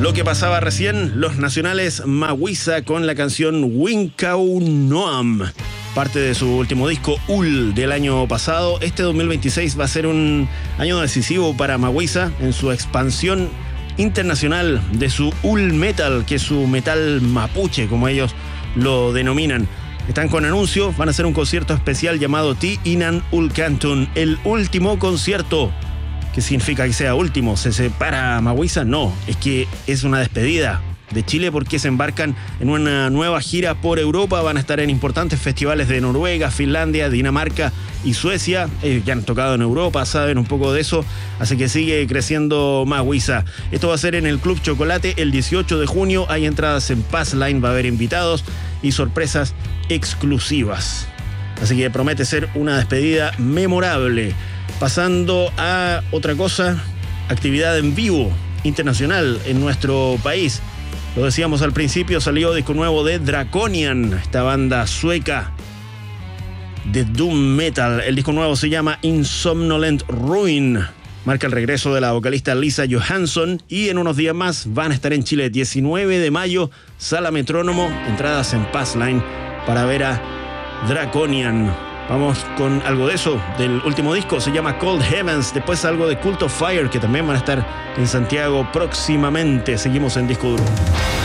Lo que pasaba recién, los nacionales Mawisa con la canción Winkau Noam, parte de su último disco Ul del año pasado. Este 2026 va a ser un año decisivo para Mawisa en su expansión internacional de su Ul Metal, que es su metal mapuche, como ellos lo denominan. Están con anuncios, van a hacer un concierto especial llamado Ti Inan Ulcantun, el último concierto. ¿Qué significa que sea último? ¿Se separa Mawisa? No, es que es una despedida de Chile porque se embarcan en una nueva gira por Europa. Van a estar en importantes festivales de Noruega, Finlandia, Dinamarca y Suecia. Ellos ya han tocado en Europa, saben un poco de eso, así que sigue creciendo Mawisa. Esto va a ser en el Club Chocolate el 18 de junio. Hay entradas en Passline, va a haber invitados y sorpresas exclusivas. Así que promete ser una despedida memorable. Pasando a otra cosa, actividad en vivo internacional en nuestro país. Lo decíamos al principio, salió disco nuevo de Draconian, esta banda sueca de doom metal. El disco nuevo se llama Insomnolent Ruin. Marca el regreso de la vocalista Lisa Johansson y en unos días más van a estar en Chile. 19 de mayo, Sala Metrónomo, entradas en Passline para ver a Draconian. Vamos con algo de eso, del último disco, se llama Cold Heavens, después algo de Cult of Fire, que también van a estar en Santiago próximamente. Seguimos en Disco Duro.